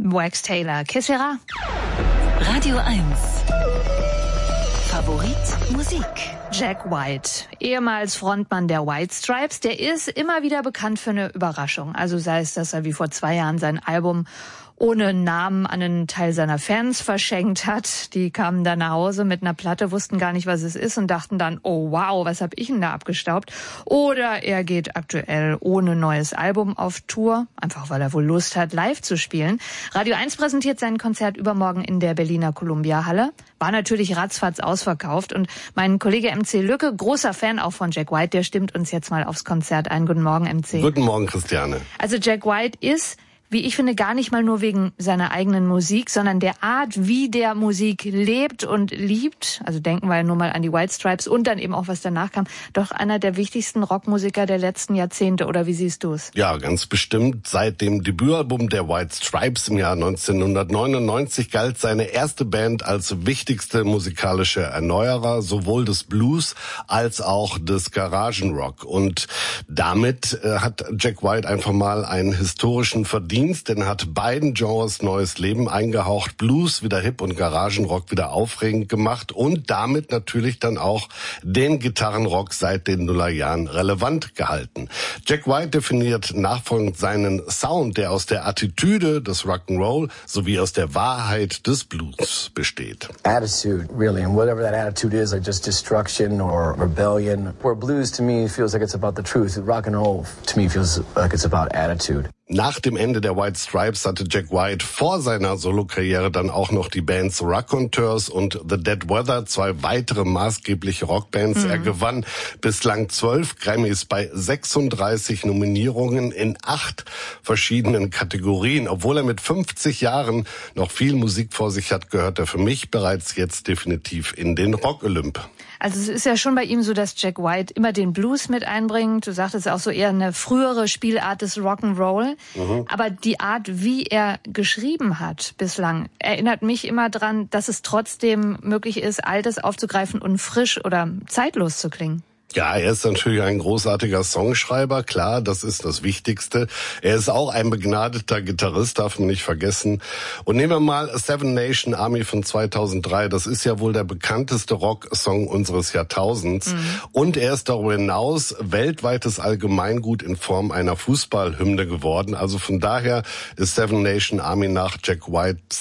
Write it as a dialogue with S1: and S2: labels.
S1: Wax Taylor. Que sera?
S2: Radio 1. Favorit Musik.
S1: Jack White, ehemals Frontmann der White Stripes, der ist immer wieder bekannt für eine Überraschung. Also sei es, dass er wie vor 2 Jahren sein Album ohne Namen an einen Teil seiner Fans verschenkt hat. Die kamen dann nach Hause mit einer Platte, wussten gar nicht, was es ist und dachten dann, oh wow, was hab ich denn da abgestaubt? Oder er geht aktuell ohne neues Album auf Tour, einfach weil er wohl Lust hat, live zu spielen. Radio 1 präsentiert sein Konzert übermorgen in der Berliner Columbia-Halle. War natürlich ratzfatz ausverkauft und mein Kollege MC Lücke, großer Fan auch von Jack White, der stimmt uns jetzt mal aufs Konzert ein. Guten Morgen, MC.
S3: Guten Morgen, Christiane.
S1: Also Jack White ist, wie ich finde, gar nicht mal nur wegen seiner eigenen Musik, sondern der Art, wie der Musik lebt und liebt. Also denken wir ja nur mal an die White Stripes und dann eben auch, was danach kam. Doch einer der wichtigsten Rockmusiker der letzten Jahrzehnte, oder wie siehst du es?
S3: Ja, ganz bestimmt. Seit dem Debütalbum der White Stripes im Jahr 1999 galt seine erste Band als wichtigste musikalische Erneuerer, sowohl des Blues als auch des Garagenrock. Und damit hat Jack White einfach mal einen historischen Verdienst, denn hat beiden Genres neues Leben eingehaucht, Blues wieder hip und Garagenrock wieder aufregend gemacht und damit natürlich dann auch den Gitarrenrock seit den Nullerjahren relevant gehalten. Jack White definiert nachfolgend seinen Sound, der aus der Attitüde des Rock'n'Roll sowie aus der Wahrheit des Blues besteht.
S4: Attitude, really, and whatever that attitude is, like just destruction or rebellion. Where blues to me feels like it's about the truth, rock'n'roll to me feels like it's about attitude.
S3: Nach dem Ende der White Stripes hatte Jack White vor seiner Solokarriere dann auch noch die Bands Raconteurs und The Dead Weather, 2 weitere maßgebliche Rockbands. Er gewann bislang 12 Grammys bei 36 Nominierungen in 8 verschiedenen Kategorien. Obwohl er mit 50 Jahren noch viel Musik vor sich hat, gehört er für mich bereits jetzt definitiv in den Rock-Olymp.
S1: Also es ist ja schon bei ihm so, dass Jack White immer den Blues mit einbringt. Du sagtest auch so eher eine frühere Spielart des Rock'n'Roll. Aber die Art, wie er geschrieben hat bislang, erinnert mich immer dran, dass es trotzdem möglich ist, Altes aufzugreifen und frisch oder zeitlos zu klingen.
S3: Ja, er ist natürlich ein großartiger Songschreiber, klar, das ist das Wichtigste. Er ist auch ein begnadeter Gitarrist, darf man nicht vergessen. Und nehmen wir mal Seven Nation Army von 2003, das ist ja wohl der bekannteste Rocksong unseres Jahrtausends. Und er ist darüber hinaus weltweites Allgemeingut in Form einer Fußballhymne geworden. Also von daher ist Seven Nation Army nach Jack Whites